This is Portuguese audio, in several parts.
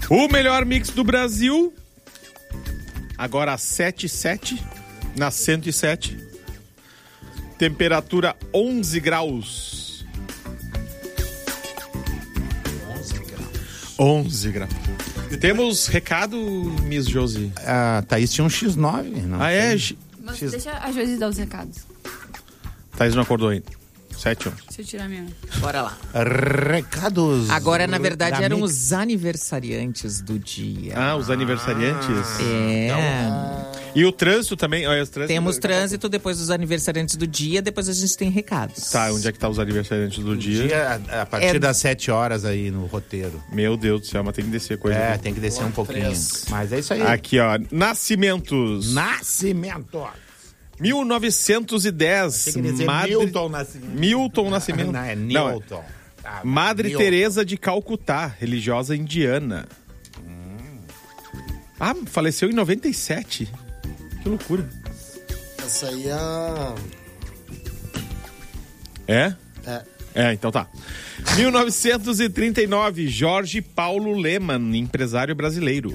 O melhor mix do Brasil, agora às 7h07, na 107. Temperatura 11 graus. 11 graus. Temos recado, Miss Josi? A Thaís tinha um X9. Não é? Mas deixa a Josi dar os recados. Thaís não acordou ainda. 7h11. Deixa eu tirar minha. Bora lá. Recados. Agora, na verdade, eram os aniversariantes do dia. Ah, os aniversariantes? É. E o trânsito também? Olha, Temos trânsito, depois dos aniversariantes do dia, depois a gente tem recados. Tá, onde é que tá os aniversariantes do dia? A partir das 7 horas aí no roteiro. Meu Deus do céu, mas tem que descer coisa. É, tem que descer um pouquinho. Mas é isso aí. Aqui, ó, Nascimentos. 1910. Milton Nascimento. Milton Nascimento. Não, é Newton. Madre Teresa de Calcutá, religiosa indiana. Ah, faleceu em 97. Que loucura. Essa aí é... É, então tá. 1939, Jorge Paulo Lemann, empresário brasileiro.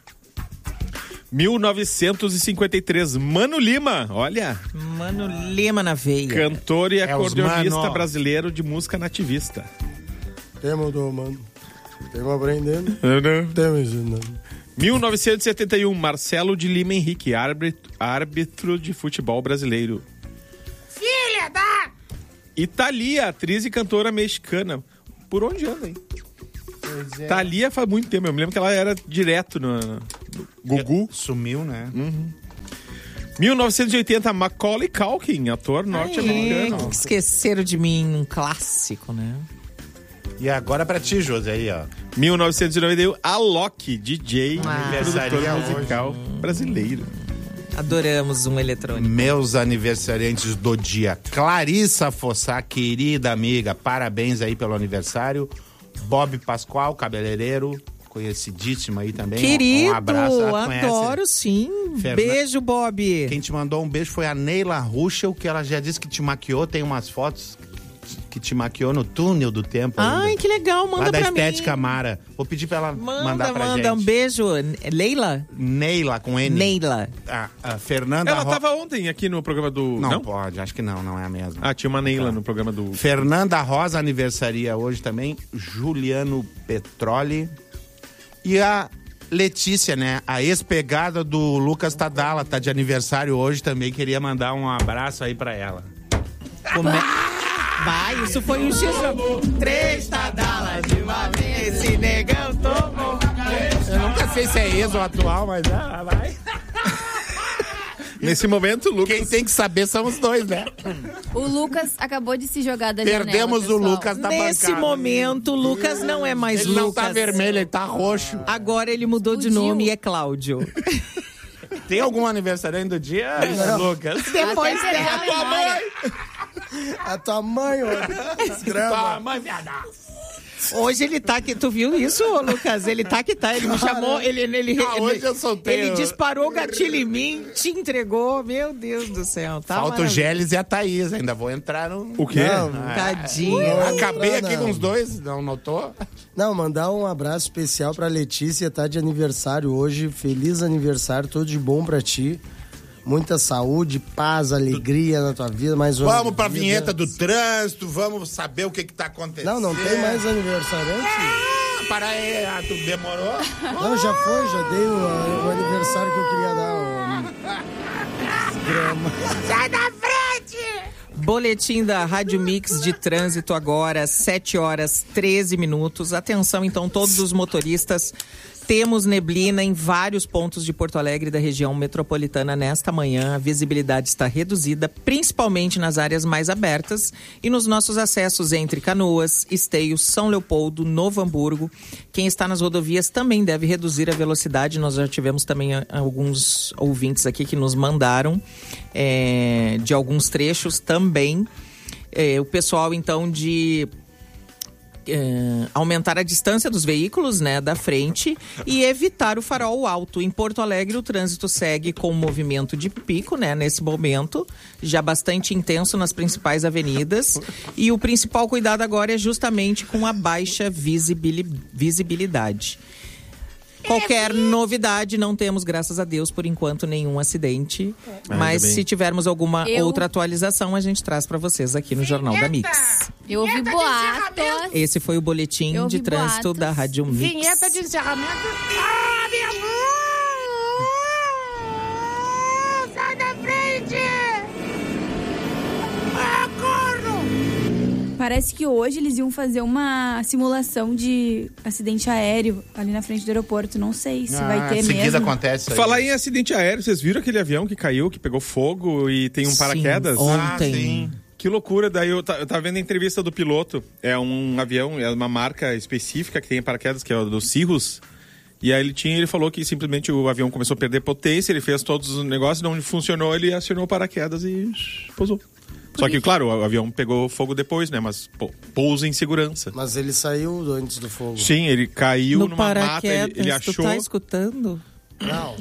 1953, Mano Lima, olha. Mano Lima na veia. Cantor e acordeonista brasileiro de música nativista. Temos do mano. Temos aprendendo. Temos ensinando. 1971, Marcelo de Lima Henrique, árbitro de futebol brasileiro. Filha da... Thalia, atriz e cantora mexicana. Por onde anda, hein? Thalia faz muito tempo. Eu me lembro que ela era direto no Gugu. Sumiu, né? 1980, Macaulay Culkin, ator norte-americano. Esqueceram de mim, um clássico, né? E agora pra ti, José, aí, ó. 1991, Alok, DJ e produtor musical brasileiro. Adoramos um eletrônico. Meus aniversariantes do dia. Clarissa Fossá, querida amiga, parabéns aí pelo aniversário. Bob Pascoal, cabeleireiro, conhecidíssimo aí também. Querido, um abraço. Adoro sim. Beijo, Bob. Quem te mandou um beijo foi a Neila Ruschel, que ela já disse que te maquiou, tem umas fotos que te maquiou no túnel do tempo. Ai, ainda. Que legal, manda lá pra mim. Da Estética Mara. Vou pedir pra ela mandar pra gente. Manda, um beijo. Leila? Neila, com N. Neila. A Fernanda... Ela tava ontem aqui no programa do... Não pode, acho que não é a mesma. Ah, tinha uma Neila no programa do... Fernanda Rosa aniversaria hoje também. Juliano Petroli. E a Letícia, né? A ex-pegada do Lucas Tadala, tá de aniversário hoje também. Queria mandar um abraço aí pra ela. Vai, isso foi um X. 3 Tadalas de uma vez, esse negão tomou. Eu nunca sei se é ex ou atual, mas vai. Nesse momento, o Lucas... Quem tem que saber são os dois, né? O Lucas acabou de se jogar da janela. Perdemos o Lucas da bancada. Nesse momento, o Lucas não é mais ele Lucas. Ele não tá vermelho, ele tá roxo. Agora ele mudou de nome e é Cláudio. Tem algum aniversariante do dia, Lucas? Depois a tua mãe. A tua mãe, ó. Tua mãe, viada. Hoje ele tá aqui, tu viu isso, Lucas? Ele tá que tá, ele me chamou, hoje eu soltei. Ele disparou o gatilho em mim, te entregou, meu Deus do céu. Tá falta o Gélis e a Thaís, ainda vou entrar no... O quê? Tadinho. Acabei aqui com os dois, não notou? Não, mandar um abraço especial pra Letícia, tá de aniversário hoje, feliz aniversário, tudo de bom pra ti. Muita saúde, paz, alegria na tua vida. Vamos pra vinheta do trânsito, vamos saber o que tá acontecendo. Não tem mais aniversariante? Para aí, tu demorou? Não, já foi, já dei o aniversário que eu queria dar. Sai da frente! Boletim da Rádio Mix de trânsito agora, 7h13. Atenção, então, todos os motoristas. Temos neblina em vários pontos de Porto Alegre e da região metropolitana nesta manhã. A visibilidade está reduzida, principalmente nas áreas mais abertas e nos nossos acessos entre Canoas, Esteio, São Leopoldo, Novo Hamburgo. Quem está nas rodovias também deve reduzir a velocidade. Nós já tivemos também alguns ouvintes aqui que nos mandaram de alguns trechos também. O pessoal, então, de... aumentar a distância dos veículos, né, da frente e evitar o farol alto. Em Porto Alegre, o trânsito segue com movimento de pico, né, nesse momento, já bastante intenso nas principais avenidas. E o principal cuidado agora é justamente com a baixa visibilidade. Qualquer novidade, não temos, graças a Deus, por enquanto, nenhum acidente. Mas se tivermos alguma outra atualização, a gente traz pra vocês aqui no Jornal da Mix. Eu ouvi boatos. Esse foi o boletim de trânsito da Rádio Mix. Vinheta de encerramento. Sai da frente! Parece que hoje eles iam fazer uma simulação de acidente aéreo ali na frente do aeroporto. Não sei se vai ter mesmo. Em seguida acontece. Falar em acidente aéreo, vocês viram aquele avião que caiu, que pegou fogo e tem um paraquedas? Ontem. Sim. Que loucura, daí eu tava vendo a entrevista do piloto. É um avião, é uma marca específica que tem paraquedas, que é o do Cirrus. E aí ele falou que simplesmente o avião começou a perder potência, ele fez todos os negócios, não funcionou, ele acionou o paraquedas e pousou. Só que, claro, o avião pegou fogo depois, né? Mas pousa em segurança. Mas ele saiu antes do fogo. Sim, ele caiu No numa mata, ele achou... Tu tá escutando? Não.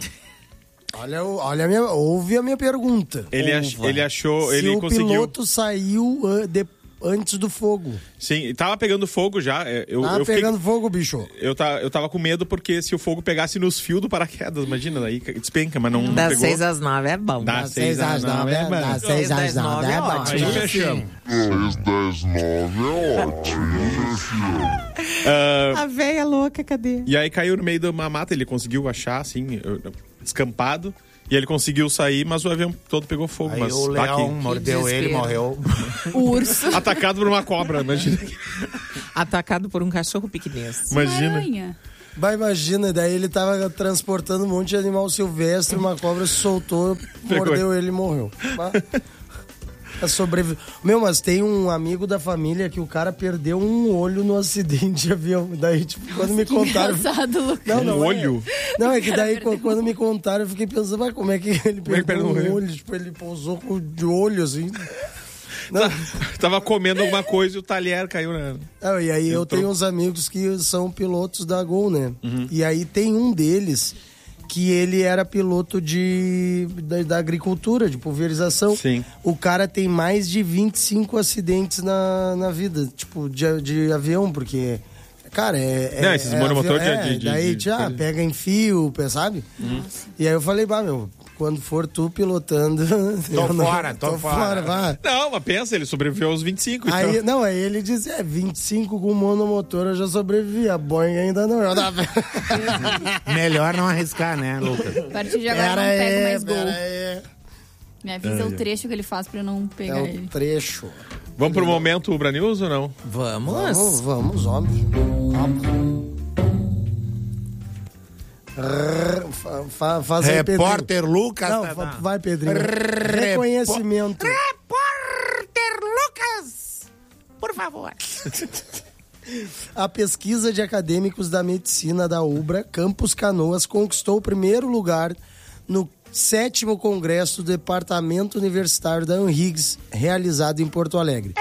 Ouve a minha pergunta. Ele achou... Se ele o conseguiu... piloto saiu antes do fogo. Sim, tava pegando fogo já. Tava pegando fogo, bicho. Eu tava com medo porque se o fogo pegasse nos fios do paraquedas, imagina, aí despenca, mas não Das pegou. 6 às 9 é bom. Das 6 às 9 é bom. Das 6 às 9 é bom. Aí fechamos. 6 das 9 é ótimo. A véia louca, cadê? E aí caiu no meio de uma mata, ele conseguiu achar, assim, descampado. E ele conseguiu sair, mas o avião todo pegou fogo. Aí mas o tá leão aqui. mordeu ele, morreu. O urso. Atacado por uma cobra, imagina. Atacado por um cachorro pequenês. Imagina. Aranha. Vai, imagina, daí ele tava transportando um monte de animal silvestre, uma cobra se soltou, mordeu ele e morreu. Mas tem um amigo da família que o cara perdeu um olho no acidente de avião. Daí, tipo, quando me contaram... Engraçado, Lucas. Não, olho? Não, é que daí quando me contaram, eu fiquei pensando, mas como é que ele perdeu um um olho? Tipo, ele pousou de olho, assim. Não. Tava comendo alguma coisa e o talher caiu, né? Não, e aí eu tenho uns amigos que são pilotos da Gol, né? E aí tem um deles que ele era piloto da agricultura, de pulverização. Sim. O cara tem mais de 25 acidentes na vida, tipo, de avião, porque... Cara, Não, esses monomotor daí pega em fio, sabe? E aí eu falei, quando for tu pilotando... Tô fora. Vai. Não, mas pensa, ele sobreviveu aos 25. Aí, então. não, aí ele diz, 25 com monomotor eu já sobrevivi, a Boeing ainda não. Melhor não arriscar, né, Lucas? A partir de agora eu não pego mais gol. Me avisa o trecho que ele faz pra eu não pegar ele. Trecho. Vamos pro momento Ubra News ou não? Vamos, óbvio. Faz aí, Pedrinho. Repórter Lucas. Não, vai, Pedrinho. Reconhecimento. Repórter Lucas! Por favor. A pesquisa de acadêmicos da medicina da UBRA, Campus Canoas, conquistou o primeiro lugar no 7º Congresso do Departamento Universitário da Unhiggs, realizado em Porto Alegre.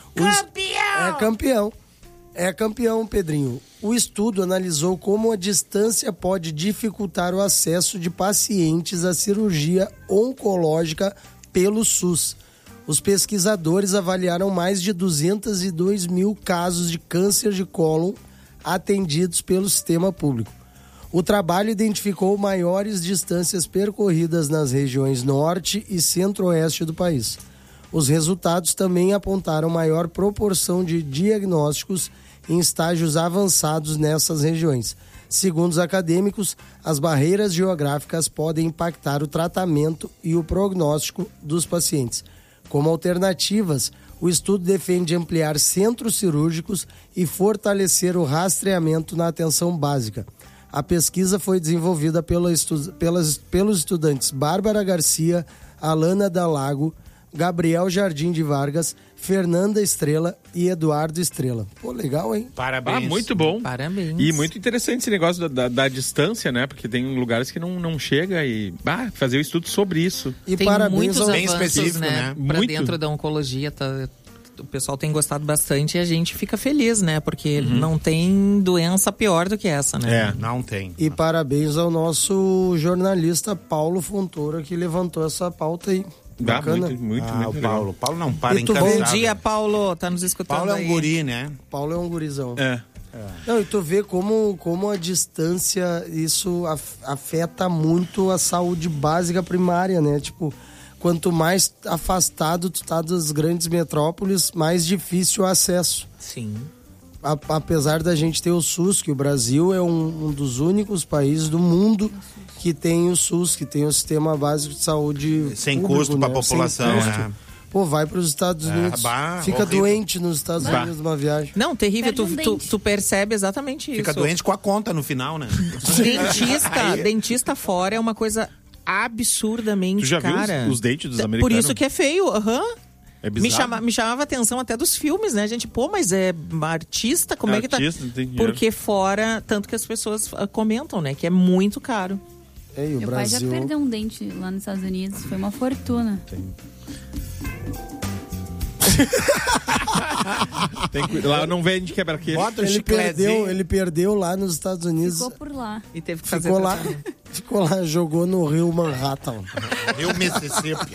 É campeão, Pedrinho. O estudo analisou como a distância pode dificultar o acesso de pacientes à cirurgia oncológica pelo SUS. Os pesquisadores avaliaram mais de 202 mil casos de câncer de cólon atendidos pelo sistema público. O trabalho identificou maiores distâncias percorridas nas regiões norte e centro-oeste do país. Os resultados também apontaram maior proporção de diagnósticos em estágios avançados nessas regiões. Segundo os acadêmicos, as barreiras geográficas podem impactar o tratamento e o prognóstico dos pacientes. Como alternativas, o estudo defende ampliar centros cirúrgicos e fortalecer o rastreamento na atenção básica. A pesquisa foi desenvolvida pelos estudantes Bárbara Garcia, Alana Dalago, Gabriel Jardim de Vargas, Fernanda Estrela e Eduardo Estrela. Pô, legal, hein? Parabéns. Muito bom. Parabéns. E muito interessante esse negócio da distância, né? Porque tem lugares que não chega e... fazer o estudo sobre isso. E tem parabéns muitos ao... bem avanços, específico, né? Pra Muito. dentro da oncologia, o pessoal tem gostado bastante e a gente fica feliz, né? Porque não tem doença pior do que essa, né? Não tem. E parabéns ao nosso jornalista Paulo Fontoura, que levantou essa pauta aí. Bacana. Muito O legal. Paulo não para E tu incansável. Bom dia, Paulo. Tá nos escutando Paulo é aí. um guri, né? Paulo é um gurizão. É. Não, e tu vê como a distância, isso afeta muito a saúde básica primária, né? Tipo, quanto mais afastado tu tá das grandes metrópoles, mais difícil o acesso. Sim. Apesar da gente ter o SUS, que o Brasil é um dos únicos países do mundo que tem o SUS, que tem o Sistema Básico de Saúde Sem público, custo pra né? população, Sem custo. né? Pô, vai para os Estados Unidos, fica horrível. doente nos Estados Unidos numa viagem. Não, terrível, Perde um dente. tu percebe exatamente isso. Fica doente com a conta no final, né? Dentista fora é uma coisa absurdamente Tu já viu cara. os dentes dos Por americanos? isso que é feio, É bizarro. Me chamava a atenção até dos filmes, né, gente? Pô, mas é artista, como é que tá? Artista, não tem dinheiro. Porque fora, tanto que as pessoas comentam, né, que é muito caro. E o Meu Brasil... pai já perdeu um dente lá nos Estados Unidos. Foi uma fortuna. Lá não vende quebra-queixo. Bota o Ele perdeu lá nos Estados Unidos. Ficou por lá. E teve que fazer Ficou lá, jogou no Rio Manhattan. Rio Mississippi.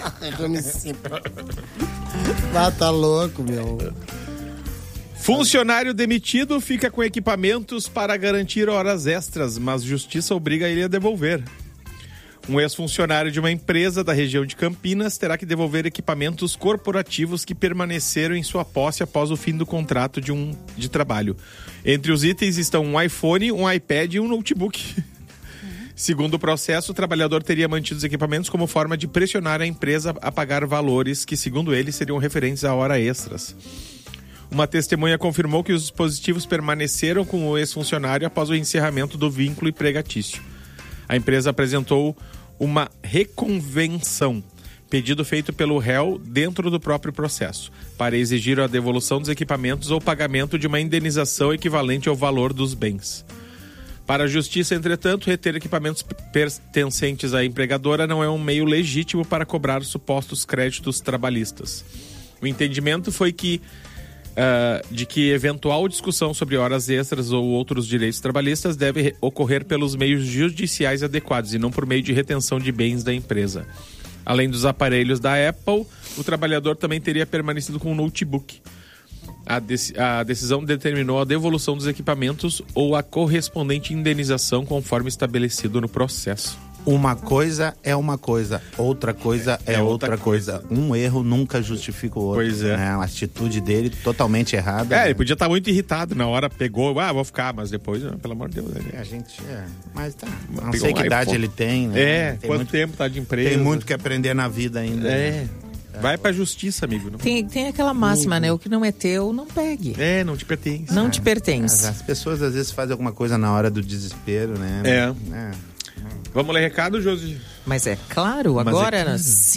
Ah, tá louco, meu. Funcionário demitido fica com equipamentos para garantir horas extras, mas justiça obriga ele a devolver. Um ex-funcionário de uma empresa da região de Campinas terá que devolver equipamentos corporativos que permaneceram em sua posse após o fim do contrato de trabalho. Entre os itens estão um iPhone, um iPad e um notebook. Segundo o processo, o trabalhador teria mantido os equipamentos como forma de pressionar a empresa a pagar valores que, segundo ele, seriam referentes a horas extras. Uma testemunha confirmou que os dispositivos permaneceram com o ex-funcionário após o encerramento do vínculo empregatício. A empresa apresentou uma reconvenção, pedido feito pelo réu dentro do próprio processo, para exigir a devolução dos equipamentos ou pagamento de uma indenização equivalente ao valor dos bens. Para a justiça, entretanto, reter equipamentos pertencentes à empregadora não é um meio legítimo para cobrar supostos créditos trabalhistas. O entendimento foi de que eventual discussão sobre horas extras ou outros direitos trabalhistas deve ocorrer pelos meios judiciais adequados e não por meio de retenção de bens da empresa. Além dos aparelhos da Apple, o trabalhador também teria permanecido com um notebook. A decisão determinou a devolução dos equipamentos ou a correspondente indenização conforme estabelecido no processo. Uma coisa é uma coisa, outra coisa é outra coisa. Um erro nunca justifica o outro. Pois é. Né? A atitude dele totalmente errada. Ele podia estar muito irritado na hora, pegou, vou ficar, mas depois, pelo amor de Deus. A gente, mas tá. Não Pegou sei que um idade iPhone. ele tem, né? Tem Quanto muito, tempo tá de empresa. tem muito que aprender na vida ainda. Né? Vai pra justiça, amigo. Não... Tem aquela máxima, né? O que não é teu, não pegue. Não te pertence. Não te pertence. As pessoas às vezes fazem alguma coisa na hora do desespero, né? Vamos ler recado, Josi? Mas é claro, agora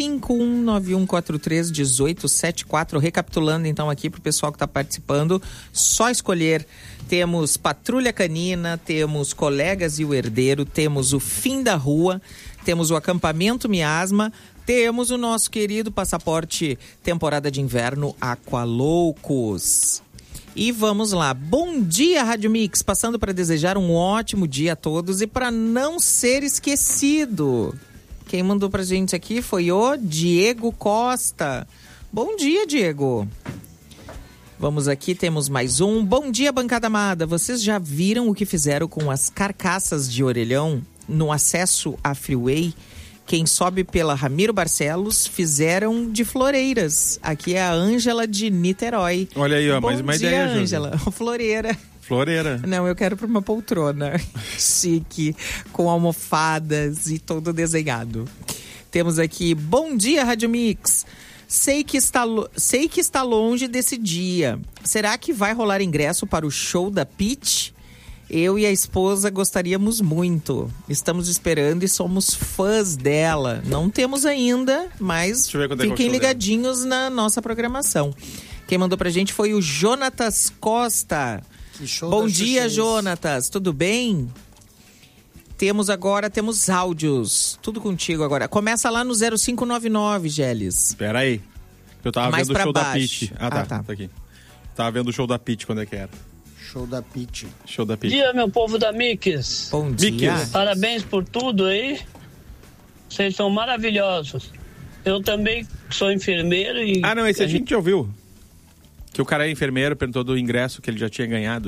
5191431874, recapitulando então aqui pro pessoal que tá participando, só escolher. Temos Patrulha Canina, temos Colegas e o Herdeiro, temos o Fim da Rua, temos o Acampamento Miasma, temos o nosso querido passaporte temporada de inverno Aqualoucos. E vamos lá. Bom dia, Rádio Mix. Passando para desejar um ótimo dia a todos e para não ser esquecido. Quem mandou pra gente aqui foi o Diego Costa. Bom dia, Diego. Vamos aqui, temos mais um. Bom dia, bancada amada. Vocês já viram o que fizeram com as carcaças de orelhão no acesso à Freeway? Quem sobe pela Ramiro Barcelos fizeram de floreiras. Aqui é a Ângela de Niterói. Olha aí, ó, Bom mais uma dia, ideia, Ângela. Floreira. Floreira. Não, eu quero pra uma poltrona chique, com almofadas e todo desenhado. Temos aqui, bom dia, Rádio Mix. Sei que está longe desse dia. Será que vai rolar ingresso para o show da Pitty? Eu e a esposa gostaríamos muito. Estamos esperando e somos fãs dela. Não temos ainda, mas fiquem ligadinhos na nossa programação. Quem mandou pra gente foi o Jonatas Costa. Bom dia, Jonatas. Tudo bem? Temos áudios. Tudo contigo agora. Começa lá no 0599, Geles. Espera aí. Eu tava Mais vendo o show baixo. da Pitty. Tá aqui. Tava vendo o show da Pitty, quando é que era? Show da Pitty. Bom dia, meu povo da Mix. Bom dia. Mix. Parabéns por tudo aí. Vocês são maravilhosos. Eu também sou enfermeiro e... Não, esse a gente já ouviu. Que o cara é enfermeiro, perguntou do ingresso que ele já tinha ganhado.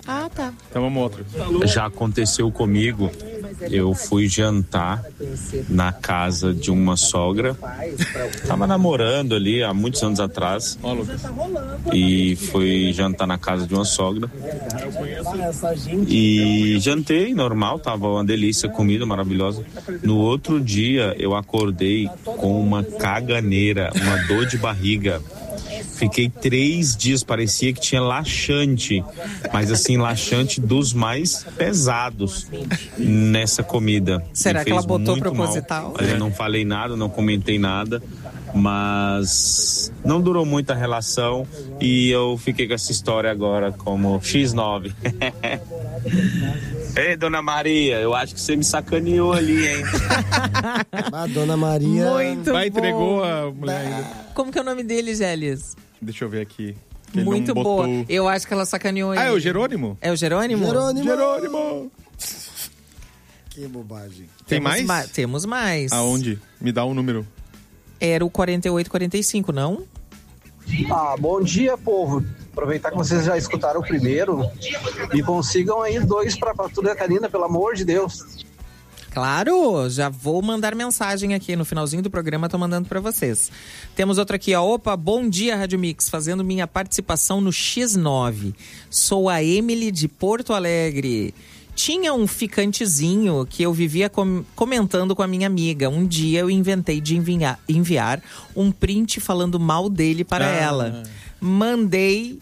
Ah, tá. Então vamos outro. Já aconteceu comigo, eu fui jantar na casa de uma sogra, tava namorando ali há muitos anos atrás, e fui jantar na casa de uma sogra, e jantei normal, tava uma delícia, comida maravilhosa. No outro dia eu acordei com uma caganeira, uma dor de barriga. Fiquei 3 dias, parecia que tinha laxante, mas assim, laxante dos mais pesados nessa comida. Será que ela botou proposital? Eu não falei nada, não comentei nada, mas não durou muito a relação e eu fiquei com essa história agora como X9. Ei, Dona Maria, eu acho que você me sacaneou ali, hein? A Dona Maria... Muito bom. Entregou a mulher. Como que é o nome dele, Gélias? Deixa eu ver aqui. Muito boa. Eu acho que ela sacaneou ele. Ah, é o Jerônimo? É o Jerônimo? Jerônimo! Que bobagem. Tem mais? Temos mais. Aonde? Me dá um número. Era o 4845, não? Bom dia, povo. Aproveitar que vocês já escutaram o primeiro e consigam aí 2 pra Patrulha Canina, pelo amor de Deus. Claro, já vou mandar mensagem aqui no finalzinho do programa, tô mandando pra vocês. Temos outra aqui, ó. Opa, bom dia, Rádio Mix, fazendo minha participação no X9. Sou a Emily de Porto Alegre. Tinha um ficantezinho que eu vivia comentando com a minha amiga. Um dia eu inventei de enviar um print falando mal dele para ela. Mandei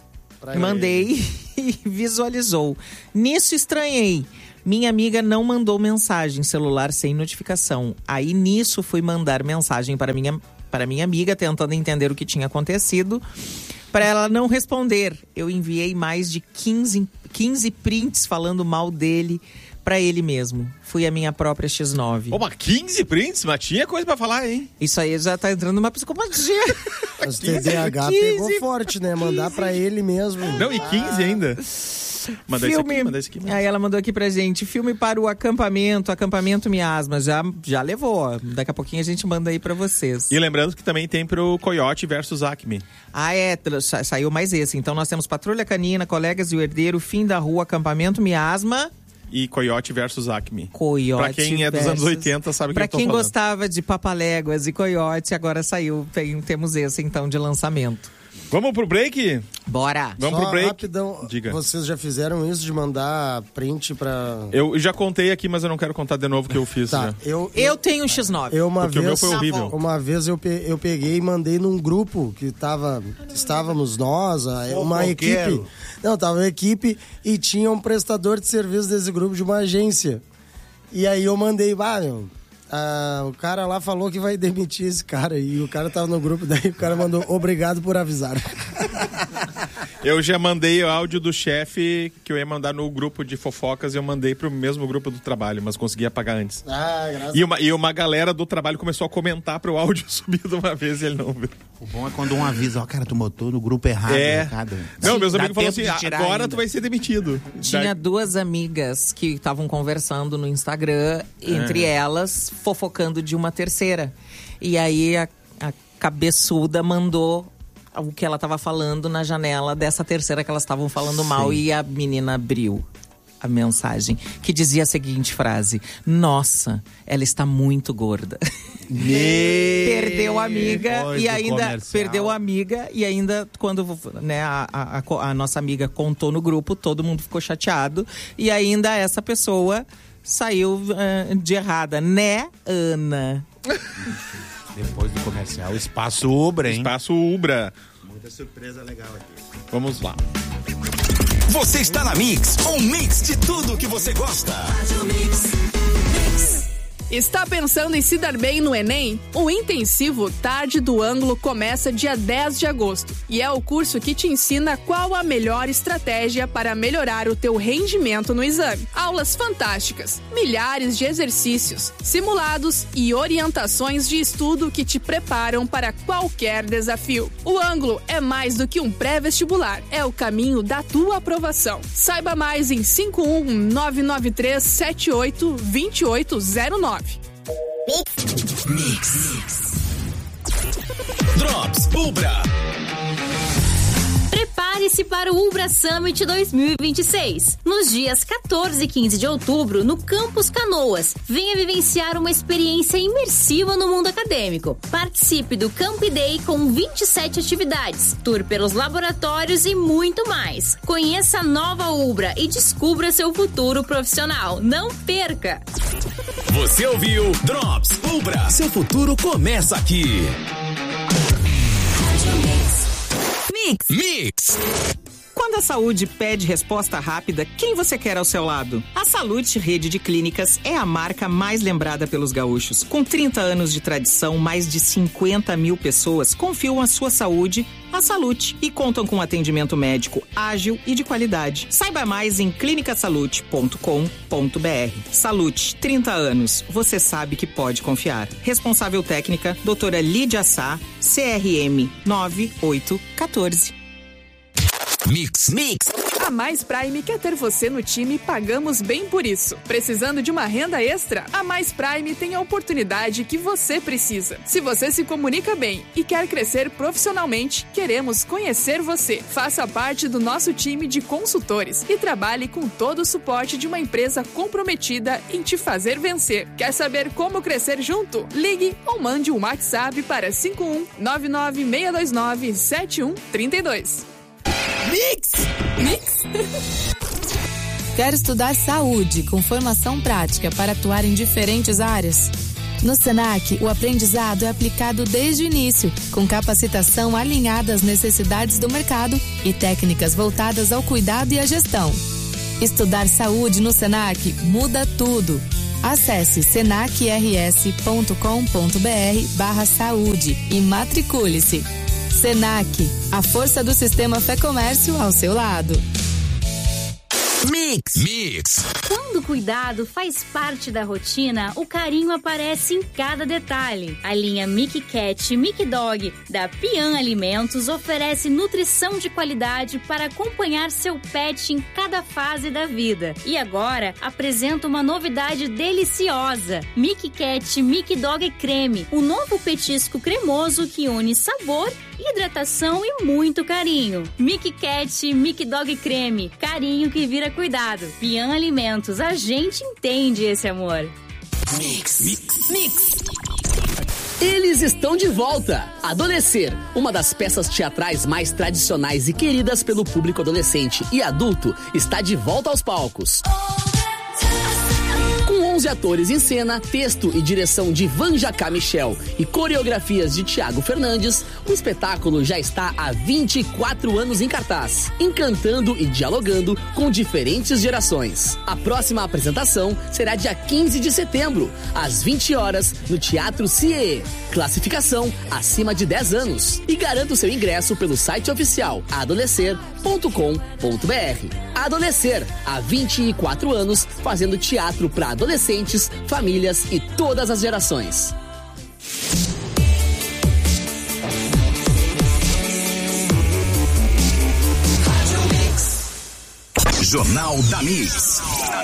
e visualizou. Nisso estranhei. Minha amiga não mandou mensagem, celular sem notificação. Aí nisso fui mandar mensagem para minha amiga, tentando entender o que tinha acontecido. Para ela não responder, eu enviei mais de 15 prints falando mal dele para ele mesmo. Fui a minha própria X9. Opa, 15 prints? Mas tinha coisa pra falar, hein? Isso aí já tá entrando numa psicopatia. Mas o TDAH pegou forte, né? Mandar pra ele mesmo. Não, e 15 ainda. Manda esse aqui. Aí ela mandou aqui pra gente, filme para o acampamento Miasma, já levou. Daqui a pouquinho a gente manda aí pra vocês. E lembrando que também tem pro Coyote versus Acme. Saiu mais esse. Então nós temos Patrulha Canina, Colegas e o Herdeiro, Fim da Rua, Acampamento Miasma... E Coyote versus Acme. Coyote pra quem é dos anos 80 sabe o que eu tô falando. Pra quem gostava de Papaléguas e Coyote, agora saiu, temos esse então de lançamento. Vamos pro break? Bora! Vamos pro break. Rapidão, diga. Vocês já fizeram isso de mandar print pra... Eu já contei aqui, mas eu não quero contar de novo o que eu fiz. Tá, eu tenho um X9. Porque o meu foi horrível. Uma vez eu peguei e mandei num grupo que estávamos nós, uma equipe. Não, tava uma equipe e tinha um prestador de serviço desse grupo de uma agência. E aí eu mandei, o cara lá falou que vai demitir esse cara. E o cara tava no grupo, daí o cara mandou obrigado por avisar. Eu já mandei o áudio do chefe que eu ia mandar no grupo de fofocas e eu mandei pro mesmo grupo do trabalho, mas consegui apagar antes. E uma galera do trabalho começou a comentar pro áudio subir de uma vez e ele não viu. O bom é quando um avisa, cara, tu botou no grupo errado. Não, meus amigos falaram assim, agora tu vai ser demitido. Tinha 2 amigas que estavam conversando no Instagram, entre elas, fofocando de uma terceira. E aí a cabeçuda mandou o que ela estava falando na janela dessa terceira que elas estavam falando mal, e a menina abriu a mensagem, que dizia a seguinte frase: nossa, ela está muito gorda. Perdeu a amiga e ainda perdeu a amiga e ainda quando, né, a nossa amiga contou no grupo, todo mundo ficou chateado e ainda essa pessoa saiu de errada, né, Ana? Depois do comercial, Espaço Ubra, hein? Espaço Ubra. Muita surpresa legal aqui. Vamos lá. Você está na Mix, um mix de tudo que você gosta. Está pensando em se dar bem no Enem? O intensivo Tarde do Ângulo começa dia 10 de agosto e é o curso que te ensina qual a melhor estratégia para melhorar o teu rendimento no exame. Aulas fantásticas, milhares de exercícios, simulados e orientações de estudo que te preparam para qualquer desafio. O Ângulo é mais do que um pré-vestibular, é o caminho da tua aprovação. Saiba mais em 51993782809. Mix. Drops Ubra. Prepare-se para o Ubra Summit 2026. Nos dias 14 e 15 de outubro, no Campus Canoas. Venha vivenciar uma experiência imersiva no mundo acadêmico. Participe do Camp Day com 27 atividades, tour pelos laboratórios e muito mais. Conheça a nova Ubra e descubra seu futuro profissional. Não perca! Você ouviu Drops Ubra. Seu futuro começa aqui. Mix. Quando a saúde pede resposta rápida, quem você quer ao seu lado? A Salute Rede de Clínicas é a marca mais lembrada pelos gaúchos. Com 30 anos de tradição, mais de 50 mil pessoas confiam a sua saúde à Salute e contam com atendimento médico ágil e de qualidade. Saiba mais em clinicasalute.com.br. Salute, 30 anos. Você sabe que pode confiar. Responsável técnica, doutora Lídia Sá, CRM 9814. Mix. A Mais Prime quer ter você no time e pagamos bem por isso. Precisando de uma renda extra? A Mais Prime tem a oportunidade que você precisa. Se você se comunica bem e quer crescer profissionalmente, queremos conhecer você. Faça parte do nosso time de consultores e trabalhe com todo o suporte de uma empresa comprometida em te fazer vencer. Quer saber como crescer junto? Ligue ou mande um WhatsApp para 51-99629-7132. Mix. Quer estudar saúde com formação prática para atuar em diferentes áreas? No Senac, o aprendizado é aplicado desde o início, com capacitação alinhada às necessidades do mercado e técnicas voltadas ao cuidado e à gestão. Estudar saúde no Senac muda tudo. Acesse senacrs.com.br/saúde e matricule-se. Senac, a força do sistema Fé Comércio ao seu lado. Mix. Quando o cuidado faz parte da rotina, o carinho aparece em cada detalhe. A linha Mickey Cat, Mickey Dog da Pian Alimentos oferece nutrição de qualidade para acompanhar seu pet em cada fase da vida. E agora apresenta uma novidade deliciosa: Mickey Cat, Mickey Dog Creme, um novo petisco cremoso que une sabor, hidratação e muito carinho. Mickey Cat, Mickey Dog Creme, carinho que vira cuidado. Pian Alimentos, a gente entende esse amor. Mix. Eles estão de volta! Adolescer, uma das peças teatrais mais tradicionais e queridas pelo público adolescente e adulto, está de volta aos palcos. Com 11 atores em cena, texto e direção de Vanjacá Michel e coreografias de Thiago Fernandes, o espetáculo já está há 24 anos em cartaz, encantando e dialogando com diferentes gerações. A próxima apresentação será dia 15 de setembro, às 20 horas, no Teatro CIE. Classificação acima de 10 anos. E garanta o seu ingresso pelo site oficial adolescer.com.br. Adolescer, há 24 anos, fazendo teatro para adolescentes, famílias e todas as gerações. Jornal da Mix.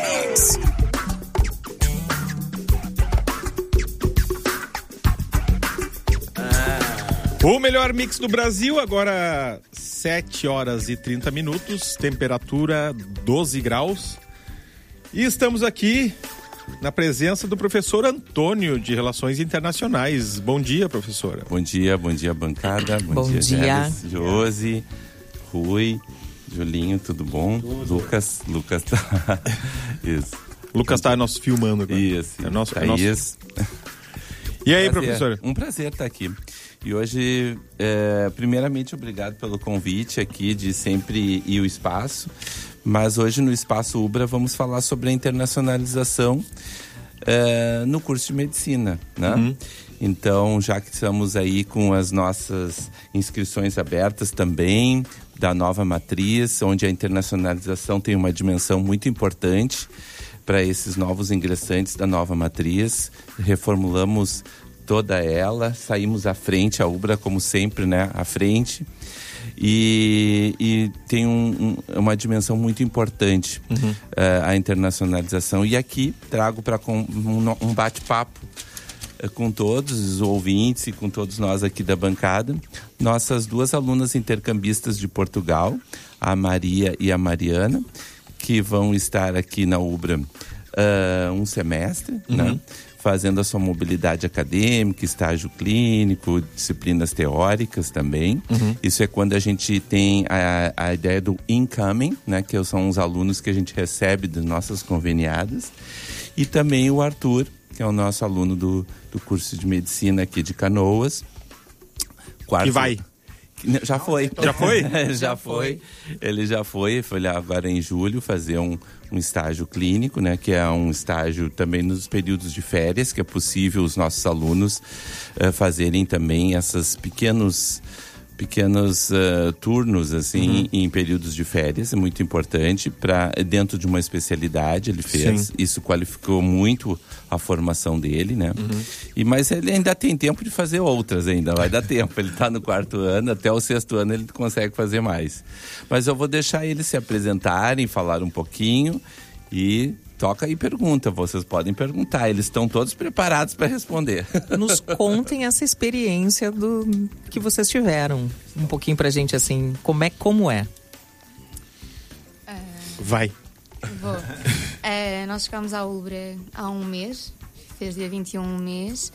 O melhor mix do Brasil, agora 7 horas e 30 minutos, temperatura 12 graus. E estamos aqui na presença do professor Antônio, de Relações Internacionais. Bom dia, professora. Bom dia, bancada. Bom dia. Gélis, Josi, Rui, Julinho, tudo bom? Tudo. Lucas tá... Isso. Lucas tá nos filmando agora. Isso. É nosso. E aí, professor? Um prazer estar aqui. E hoje, primeiramente, obrigado pelo convite aqui de sempre ir ao espaço. Mas hoje no Espaço Ubra vamos falar sobre a internacionalização no curso de medicina, né? Uhum. Então, já que estamos aí com as nossas inscrições abertas também, da nova matriz, onde a internacionalização tem uma dimensão muito importante para esses novos ingressantes da nova matriz. Reformulamos toda ela, saímos à frente, a Ubra, como sempre, né, à frente. E tem uma dimensão muito importante, a internacionalização. E aqui trago para um bate-papo com todos os ouvintes e com todos nós aqui da bancada, nossas 2 alunas intercambistas de Portugal, a Maria e a Mariana, que vão estar aqui na UBRA um semestre, né? Fazendo a sua mobilidade acadêmica, estágio clínico, disciplinas teóricas também. Isso é quando a gente tem a ideia do incoming, né? Que são os alunos que a gente recebe das nossas conveniadas. E também o Arthur, que é o nosso aluno do curso de medicina aqui de Canoas. Que vai? Já foi. Já foi? Já foi. Ele já foi lá agora em julho fazer um estágio clínico, né? Que é um estágio também nos períodos de férias, que é possível os nossos alunos fazerem também esses pequenos turnos, assim, em períodos de férias. É muito importante dentro de uma especialidade ele fez. Sim. Isso qualificou muito a formação dele, né? Mas ele ainda tem tempo de fazer outras ainda, vai dar tempo. Ele está no 4º ano, até o 6º ano ele consegue fazer mais. Mas eu vou deixar eles se apresentarem, falar um pouquinho e... Toca aí pergunta, vocês podem perguntar, eles estão todos preparados para responder. Nos contem essa experiência que vocês tiveram, um pouquinho pra gente assim, como é? Vai. Vou. Nós chegámos à UBRA há um mês, fez dia 21 mês.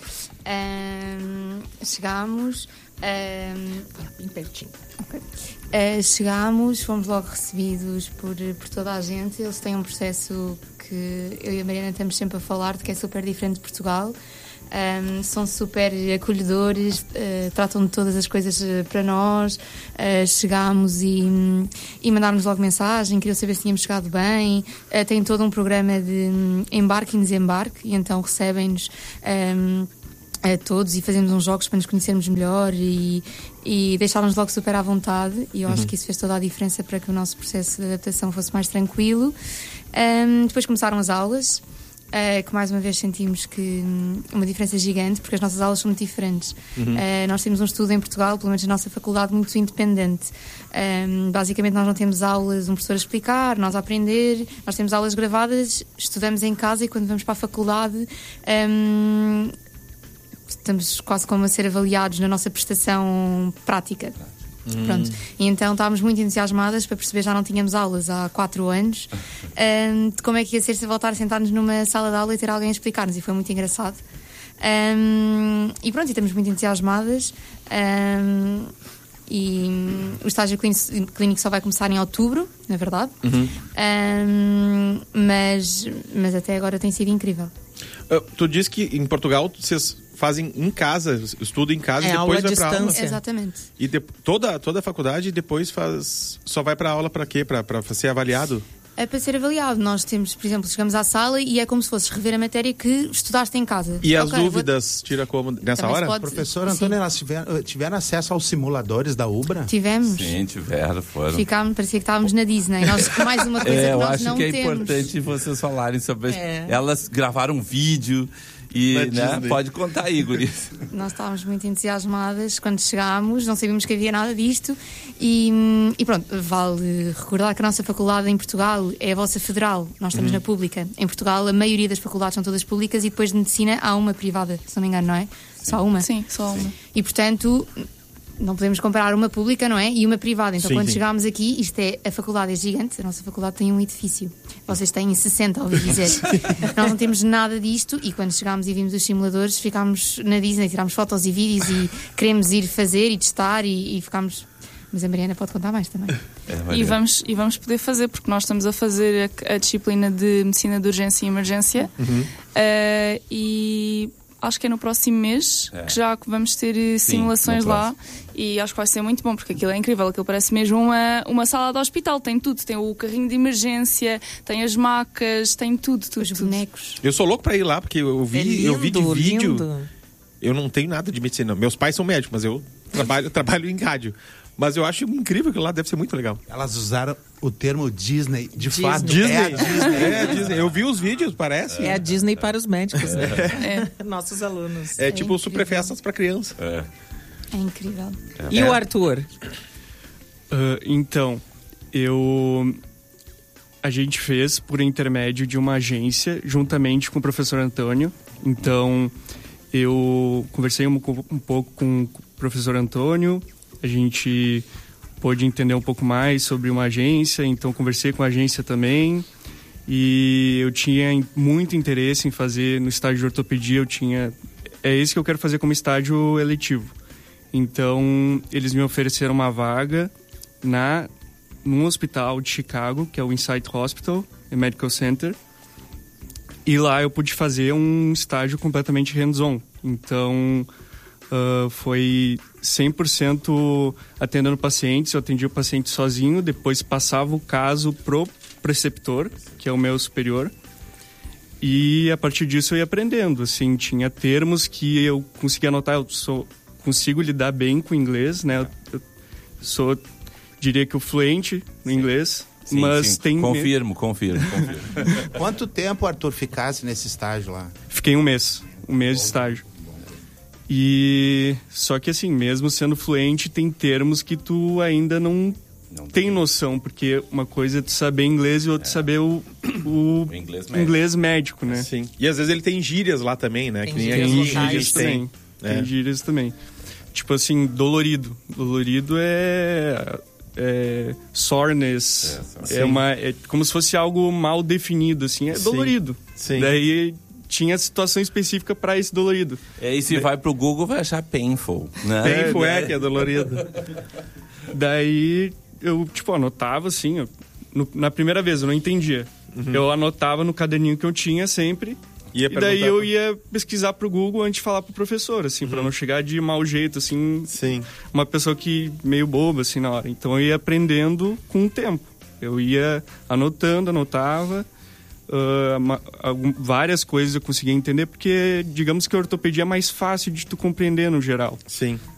Chegámos... bem pertinho. Okay. Chegámos, fomos logo recebidos por toda a gente. Eles têm um processo que eu e a Mariana estamos sempre a falar de que é super diferente de Portugal. São super acolhedores, tratam de todas as coisas para nós. Chegámos e mandaram-nos logo mensagem, queriam saber se tínhamos chegado bem. Tem todo um programa de embarque e desembarque, e então recebem-nos a todos e fazemos uns jogos para nos conhecermos melhor e deixaram-nos logo super à vontade, e eu acho que isso fez toda a diferença para que o nosso processo de adaptação fosse mais tranquilo. Depois começaram as aulas, que mais uma vez sentimos que uma diferença gigante, porque as nossas aulas são muito diferentes. Nós temos um estudo em Portugal, pelo menos na nossa faculdade, muito independente. Basicamente nós não temos aulas, um professor a explicar, nós a aprender, nós temos aulas gravadas, estudamos em casa, e quando vamos para a faculdade estamos quase como a ser avaliados na nossa prestação prática. Pronto. E então estávamos muito entusiasmadas para perceber, já não tínhamos aulas há 4 anos, de como é que ia ser se voltar a sentar-nos numa sala de aula e ter alguém a explicar-nos, e foi muito engraçado. E pronto, e estamos muito entusiasmadas. E o estágio clínico só vai começar em outubro, na verdade. Mas até agora tem sido incrível. Tu disse que em Portugal vocês fazem em casa, estudo em casa, e depois vai para aula. Exatamente. E toda a faculdade depois só vai para aula para quê? Para ser avaliado? É para ser avaliado. Nós temos, por exemplo, chegamos à sala e é como se fosses rever a matéria que estudaste em casa. E as dúvidas tira como nessa também hora? Professor Antônio, elas tiveram acesso aos simuladores da UBRA? Tivemos. Sim, foram. Parecia que estávamos na Disney. Nós, mais uma coisa que nós não temos. Eu acho que é importante vocês falarem sobre... Elas gravaram um vídeo... E, né, pode contar aí, guris. Nós estávamos muito entusiasmadas quando chegámos, não sabíamos que havia nada disto e pronto, vale recordar que a nossa faculdade em Portugal é a vossa federal, nós estamos na pública. Em Portugal a maioria das faculdades são todas públicas e depois de medicina há uma privada, se não me engano, não é? Só uma? Sim, só uma. E portanto... não podemos comparar uma pública, não é? E uma privada. Então, quando chegámos aqui, a faculdade é gigante. A nossa faculdade tem um edifício. Vocês têm 60, ouvi dizer. Nós não temos nada disto. E quando chegámos e vimos os simuladores, ficámos na Disney, tirámos fotos e vídeos e queremos ir fazer e testar e ficámos... Mas a Mariana pode contar mais também. E vamos poder fazer, porque nós estamos a fazer a disciplina de Medicina de Urgência e Emergência. E... acho que é no próximo mês que já vamos ter simulações lá, e acho que vai ser muito bom, porque aquilo é incrível, aquilo parece mesmo uma sala de hospital, tem tudo, tem o carrinho de emergência, tem as macas, tem tudo. Os bonecos. Eu sou louco para ir lá, porque eu vi de vídeo. Lindo. Eu não tenho nada de medicina, meus pais são médicos, mas eu trabalho em rádio. Mas eu acho incrível que lá deve ser muito legal. Elas usaram o termo Disney, fato. Disney. É a Disney. Eu vi os vídeos, parece. É a Disney para os médicos, né? Nossos alunos. É tipo super festas para criança. É incrível. E o Arthur? Então, a gente fez por intermédio de uma agência, juntamente com o professor Antônio. Então, eu conversei um pouco com o professor Antônio, a gente pôde entender um pouco mais sobre uma agência, então conversei com a agência também. E eu tinha muito interesse em fazer no estágio de ortopedia, é esse que eu quero fazer como estágio eletivo. Então, eles me ofereceram uma vaga num hospital de Chicago, que é o Insight Hospital Medical Center. E lá eu pude fazer um estágio completamente hands-on. Então, foi 100% atendendo pacientes. Eu atendia o paciente sozinho, depois passava o caso pro preceptor, que é o meu superior. E a partir disso eu ia aprendendo. Assim, tinha termos que eu conseguia anotar. Consigo lidar bem com o inglês, né? Eu sou, diria que o fluente no inglês. Sim, mas sim. tem... Confirmo. Quanto tempo, Arthur, ficasse nesse estágio lá? Fiquei um mês de estágio. E só que assim, mesmo sendo fluente, tem termos que tu ainda não tem noção, porque uma coisa é tu saber inglês e outra saber o inglês médico, né? Sim. E às vezes ele tem gírias lá também, né? Tem gírias também. Tem gírias também. Tipo assim, dolorido. Dolorido é soreness. É como se fosse algo mal definido, assim. É dolorido. Sim. Daí tinha situação específica para esse dolorido. E se vai pro Google, vai achar painful, né? Painful que é dolorido. Daí eu, anotava assim, na primeira vez eu não entendia. Eu anotava no caderninho que eu tinha sempre. E daí eu ia pesquisar pro Google antes de falar pro professor, assim, pra não chegar de mau jeito, assim. Sim. Uma pessoa que meio boba, assim, na hora. Então eu ia aprendendo com o tempo. Eu ia anotava. Várias coisas eu conseguia entender, porque digamos que a ortopedia é mais fácil de tu compreender no geral. Sim.